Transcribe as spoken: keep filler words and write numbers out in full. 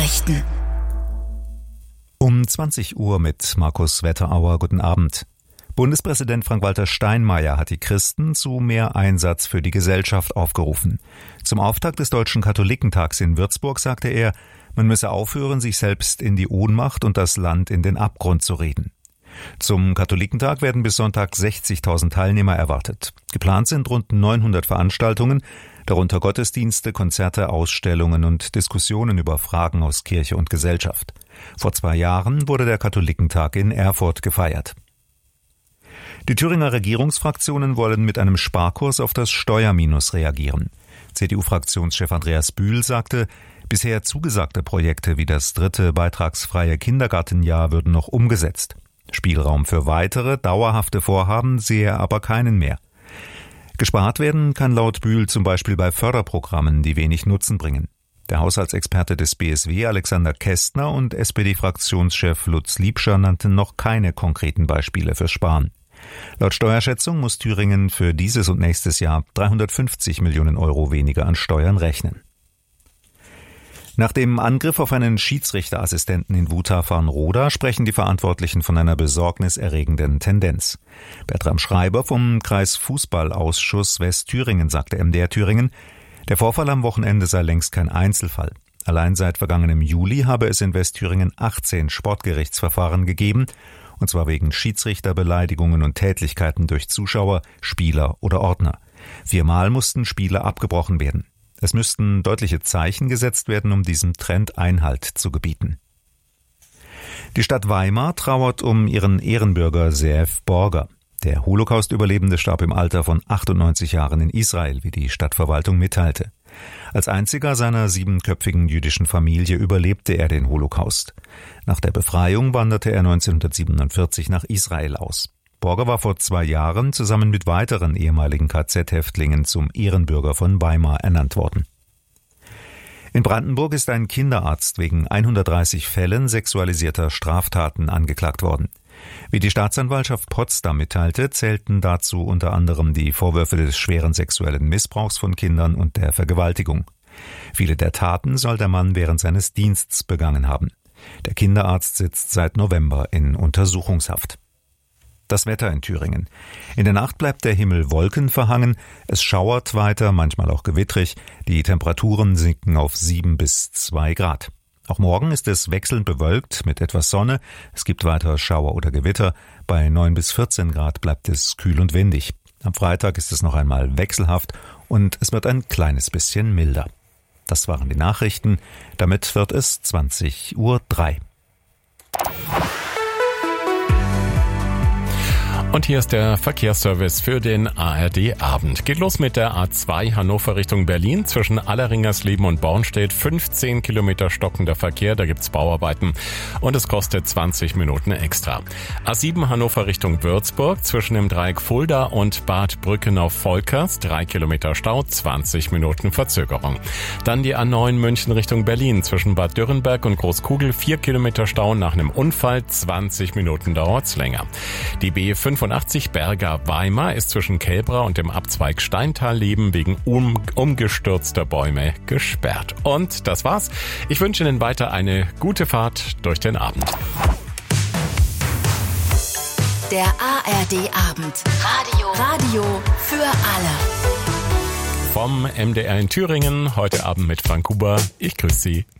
Nachrichten. Um zwanzig Uhr mit Markus Wetterauer. Guten Abend. Bundespräsident Frank-Walter Steinmeier hat die Christen zu mehr Einsatz für die Gesellschaft aufgerufen. Zum Auftakt des Deutschen Katholikentags in Würzburg sagte er, man müsse aufhören, sich selbst in die Ohnmacht und das Land in den Abgrund zu reden. Zum Katholikentag werden bis Sonntag sechzigtausend Teilnehmer erwartet. Geplant sind rund neunhundert Veranstaltungen, darunter Gottesdienste, Konzerte, Ausstellungen und Diskussionen über Fragen aus Kirche und Gesellschaft. Vor zwei Jahren wurde der Katholikentag in Erfurt gefeiert. Die Thüringer Regierungsfraktionen wollen mit einem Sparkurs auf das Steuerminus reagieren. C D U-Fraktionschef Andreas Bühl sagte, bisher zugesagte Projekte wie das dritte beitragsfreie Kindergartenjahr würden noch umgesetzt. Spielraum für weitere, dauerhafte Vorhaben sehe er aber keinen mehr. Gespart werden kann laut Bühl zum Beispiel bei Förderprogrammen, die wenig Nutzen bringen. Der Haushaltsexperte des B S W Alexander Kästner und S P D-Fraktionschef Lutz Liebscher nannten noch keine konkreten Beispiele fürs Sparen. Laut Steuerschätzung muss Thüringen für dieses und nächstes Jahr dreihundertfünfzig Millionen Euro weniger an Steuern rechnen. Nach dem Angriff auf einen Schiedsrichterassistenten in Wutha-Farnroda sprechen die Verantwortlichen von einer besorgniserregenden Tendenz. Bertram Schreiber vom Kreisfußballausschuss Westthüringen sagte M D R Thüringen, der Vorfall am Wochenende sei längst kein Einzelfall. Allein seit vergangenem Juli habe es in Westthüringen achtzehn Sportgerichtsverfahren gegeben, und zwar wegen Schiedsrichterbeleidigungen und Tätlichkeiten durch Zuschauer, Spieler oder Ordner. Viermal mussten Spiele abgebrochen werden. Es müssten deutliche Zeichen gesetzt werden, um diesem Trend Einhalt zu gebieten. Die Stadt Weimar trauert um ihren Ehrenbürger Zeev Borger. Der Holocaust-Überlebende starb im Alter von achtundneunzig Jahren in Israel, wie die Stadtverwaltung mitteilte. Als einziger seiner siebenköpfigen jüdischen Familie überlebte er den Holocaust. Nach der Befreiung wanderte er neunzehnhundertsiebenundvierzig nach Israel aus. Borger war vor zwei Jahren zusammen mit weiteren ehemaligen K Z-Häftlingen zum Ehrenbürger von Weimar ernannt worden. In Brandenburg ist ein Kinderarzt wegen hundertdreißig Fällen sexualisierter Straftaten angeklagt worden. Wie die Staatsanwaltschaft Potsdam mitteilte, zählten dazu unter anderem die Vorwürfe des schweren sexuellen Missbrauchs von Kindern und der Vergewaltigung. Viele der Taten soll der Mann während seines Dienstes begangen haben. Der Kinderarzt sitzt seit November in Untersuchungshaft. Das Wetter in Thüringen. In der Nacht bleibt der Himmel wolkenverhangen, es schauert weiter, manchmal auch gewittrig, die Temperaturen sinken auf sieben bis zwei Grad. Auch morgen ist es wechselnd bewölkt mit etwas Sonne, es gibt weiter Schauer oder Gewitter, bei neun bis vierzehn Grad bleibt es kühl und windig. Am Freitag ist es noch einmal wechselhaft und es wird ein kleines bisschen milder. Das waren die Nachrichten, damit wird es zwanzig Uhr drei. Und hier ist der Verkehrsservice für den A R D-Abend. Geht los mit der A zwei Hannover Richtung Berlin. Zwischen Alleringersleben und Bornstedt fünfzehn Kilometer stockender Verkehr. Da gibt's Bauarbeiten und es kostet zwanzig Minuten extra. A sieben Hannover Richtung Würzburg. Zwischen dem Dreieck Fulda und Bad Brückenau-Volkers. drei Kilometer Stau, zwanzig Minuten Verzögerung. Dann die A neun München Richtung Berlin. Zwischen Bad Dürrenberg und Großkugel. vier Kilometer Stau nach einem Unfall. zwanzig Minuten dauert's länger. Die B fünfundachtzig Berger-Weimar ist zwischen Kelbra und dem Abzweig Steintal-Leben wegen um, umgestürzter Bäume gesperrt. Und das war's. Ich wünsche Ihnen weiter eine gute Fahrt durch den Abend. Der A R D-Abend. Radio. Radio für alle. Vom M D R in Thüringen, heute Abend mit Frank Huber. Ich grüße Sie.